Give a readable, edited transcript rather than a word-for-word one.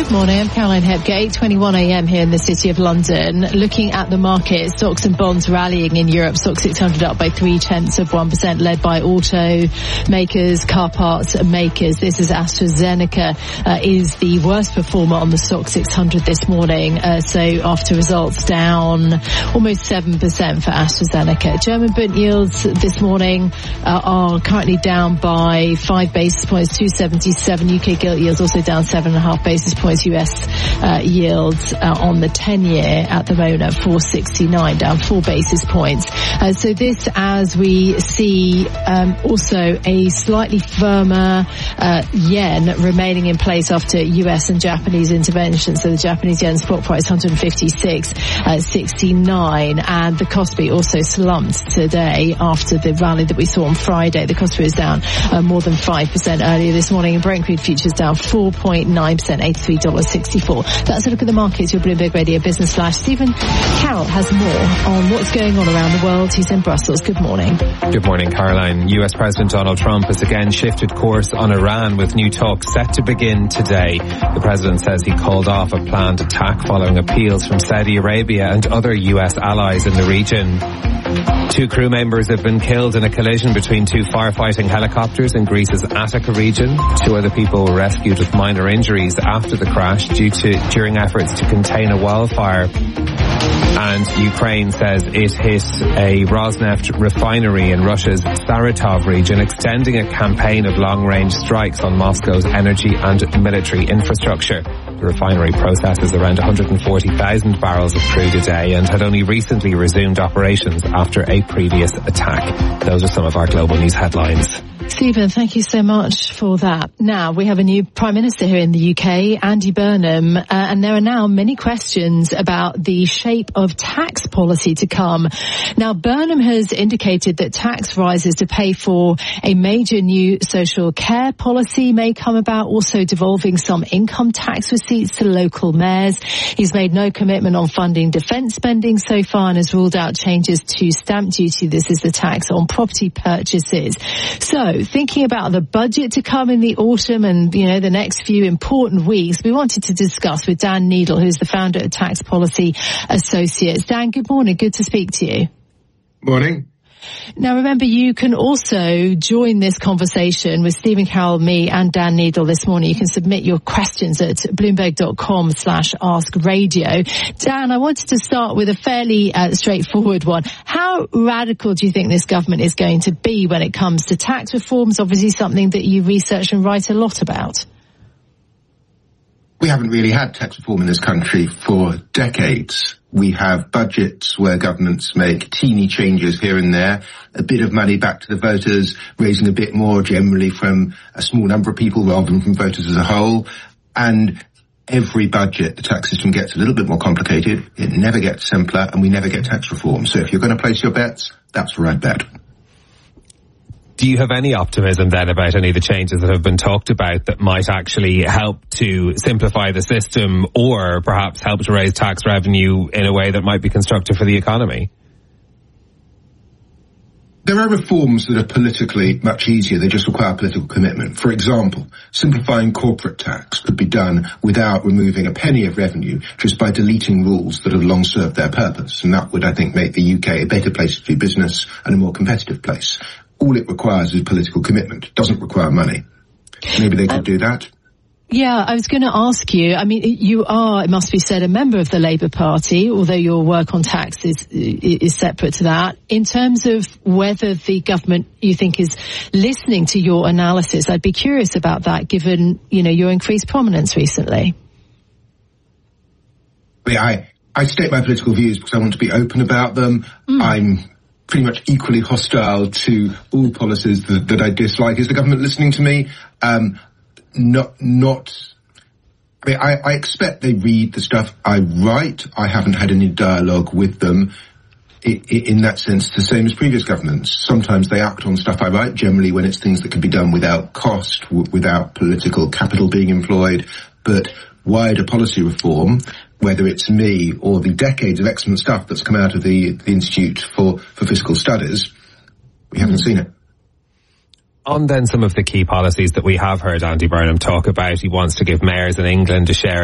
Good morning, I'm Caroline Hepgate, 8:21am here in the City of London. Looking at the market, stocks and bonds rallying in Europe. Stoxx 600 up by 0.3%, led by auto makers, car parts makers. This is AstraZeneca, is the worst performer on the Stoxx 600 this morning. So after results down almost 7% for AstraZeneca. German bond yields this morning are currently down by 5 basis points, 277. UK gilt yields also down 7.5 basis points. US yields on the 10-year at the moment at 469, down 4 basis points. So this, as we see, also a slightly firmer yen remaining in place after US and Japanese intervention. So the Japanese yen spot price 156.69, and the Kospi also slumped today after the rally that we saw on Friday. The Kospi was down more than 5% earlier this morning, and Brent crude futures down 4.9%, $83.64. That's a look at the markets. Your Bloomberg Radio Business Flash. Stephen Carroll has more on what's going on around the world. He's in Brussels. Good morning. Good morning, Caroline. US President Donald Trump has again shifted course on Iran, with new talks set to begin today. The president says he called off a planned attack following appeals from Saudi Arabia and other US allies in the region. 2 crew members have been killed in a collision between 2 firefighting helicopters in Greece's Attica region. 2 other people were rescued with minor injuries after the crash during efforts to contain a wildfire. And Ukraine says it hit a Rosneft refinery in Russia's Saratov region, extending a campaign of long-range strikes on Moscow's energy and military infrastructure. The refinery processes around 140,000 barrels of crude a day and had only recently resumed operations after a previous attack. Those are some of our global news headlines. Stephen, thank you so much for that. Now, we have a new Prime Minister here in the UK, Andy Burnham, and there are now many questions about the shape of tax policy to come. Now, Burnham has indicated that tax rises to pay for a major new social care policy may come about, also devolving some income tax receipts to local mayors. He's made no commitment on funding defence spending so far and has ruled out changes to stamp duty. This is the tax on property purchases. So, thinking about the budget to come in the autumn and, the next few important weeks, we wanted to discuss with Dan Needle, who's the founder of Tax Policy Associates. Dan, good morning. Good to speak to you. Morning. Now, remember, you can also join this conversation with Stephen Carroll, me, and Dan Needle this morning. You can submit your questions at bloomberg.com/askradio. Dan, I wanted to start with a fairly straightforward one. How radical do you think this government is going to be when it comes to tax reforms? Obviously something that you research and write a lot about. We haven't really had tax reform in this country for decades. We have budgets where governments make teeny changes here and there, a bit of money back to the voters, raising a bit more generally from a small number of people rather than from voters as a whole. And every budget, the tax system gets a little bit more complicated. It never gets simpler, and we never get tax reform. So if you're going to place your bets, that's where I'd bet. Do you have any optimism then about any of the changes that have been talked about that might actually help to simplify the system, or perhaps help to raise tax revenue in a way that might be constructive for the economy? There are reforms that are politically much easier. They just require political commitment. For example, simplifying corporate tax could be done without removing a penny of revenue, just by deleting rules that have long served their purpose. And that would, I think, make the UK a better place to do business and a more competitive place. All it requires is political commitment. It doesn't require money. Maybe they could do that. Yeah, I was going to ask you, you are, it must be said, a member of the Labour Party, although your work on tax is separate to that. In terms of whether the government, you think, is listening to your analysis, I'd be curious about that, given, your increased prominence recently. I state my political views because I want to be open about them. I'm pretty much equally hostile to all policies that I dislike. Is the government listening to me? I expect they read the stuff I write. I haven't had any dialogue with them. In that sense, the same as previous governments. Sometimes they act on stuff I write, generally when it's things that can be done without cost, without political capital being employed. But wider policy reform, whether it's me or the decades of excellent stuff that's come out of the Institute for Fiscal Studies, we haven't seen it. On then some of the key policies that we have heard Andy Burnham talk about, he wants to give mayors in England a share